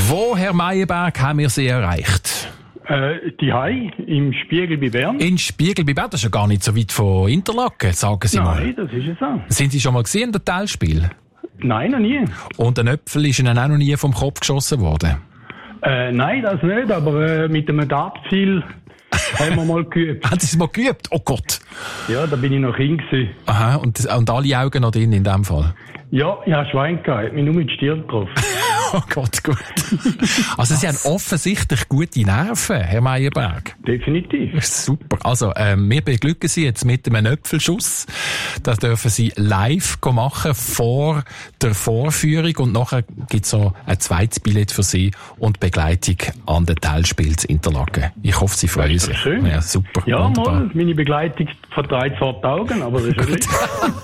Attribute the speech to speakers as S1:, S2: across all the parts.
S1: Wo, Herr Meyerberg, haben wir Sie erreicht?
S2: Die Hai im Spiegel bei Bern.
S1: In Spiegel bei Bern, das ist ja gar nicht so weit von Interlaken, sagen Sie mal.
S2: Nein, das ist es auch.
S1: Sind Sie schon mal gesehen, das Teilspiel?
S2: Nein, noch nie.
S1: Und ein Äpfel ist Ihnen auch noch nie vom Kopf geschossen worden?
S2: Nein, das nicht, aber mit einem Dartziel haben wir mal geübt.
S1: Haben Sie es mal geübt? Oh Gott.
S2: Ja, da bin ich noch Kind gewesen.
S1: Aha, und alle Augen noch drin in dem Fall?
S2: Ja, ich habe Schwein gehabt, mich nur mit Stirn getroffen.
S1: Oh Gott, gut. Also Sie haben offensichtlich gute Nerven, Herr Meyerberg.
S2: Definitiv.
S1: Super. Also, wir beglücken Sie jetzt mit einem Äpfelschuss. Das dürfen Sie live machen vor der Vorführung und nachher gibt es so ein zweites Billett für Sie und Begleitung an den Teilspiel zu Interlaken. Ich hoffe, Sie freuen sich.
S2: Schön.
S1: Ja, super.
S2: Ja,
S1: wunderbar.
S2: mal, meine Begleitung vertreibt vor die Augen, aber das ist ja nicht.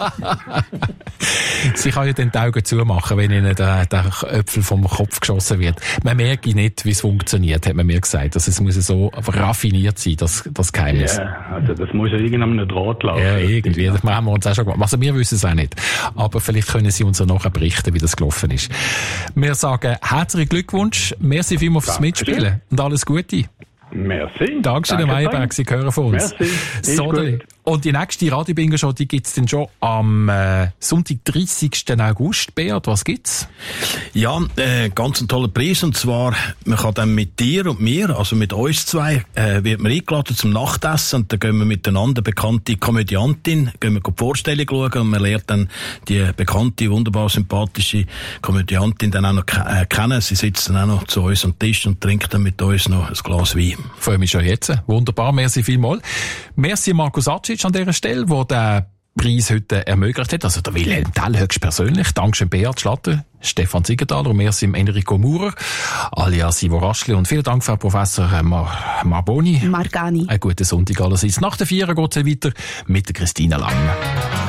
S1: Sie kann ja dann die Augen zumachen, wenn Ihnen der Äpfel vom Kopf geschossen wird. Man merkt nicht, wie es funktioniert, hat man mir gesagt. Also es muss so raffiniert sein, das Geheimnis.
S2: Ja, also das muss ja irgendeinem Draht laufen.
S1: Ja, irgendwie. Das haben wir uns auch schon gemacht. Also wir wissen es auch nicht. Aber vielleicht können Sie uns ja nachher berichten, wie das gelaufen ist. Wir sagen herzlichen Glückwunsch. Merci vielmals fürs Mitspielen. Und alles Gute.
S2: Merci.
S1: Dankeschön, Herr Meyerberg. Sie hören von uns.
S2: Merci.
S1: So, und die nächste Radio-Bingo-Show, die gibt's dann schon am Sonntag, 30. August. Beat, was gibt's?
S3: Ja, ganz ein toller Preis. Und zwar, man kann dann mit dir und mir, also mit uns zwei, wird man eingeladen zum Nachtessen. Und dann gehen wir miteinander, bekannte Komödiantin, gehen wir die Vorstellung schauen und man lernt dann die bekannte, wunderbar sympathische Komödiantin dann auch noch kennen. Sie sitzt dann auch noch zu uns am Tisch und trinkt dann mit uns noch ein Glas Wein.
S1: Ich freue mich schon jetzt. Wunderbar, merci vielmals. Merci Markus Acic an dieser Stelle, der den Preis heute ermöglicht hat. Also der Wilhelm Tell höchstpersönlich. Dankeschön Beat Schlatter, Stefan Siegenthaler und merci Enrico Maurer, alias Ivo Raschli. Und vielen Dank, Frau Professor Margani. Einen guten Sonntag allerseits. Nach der 4 geht es weiter mit der Christina Lang.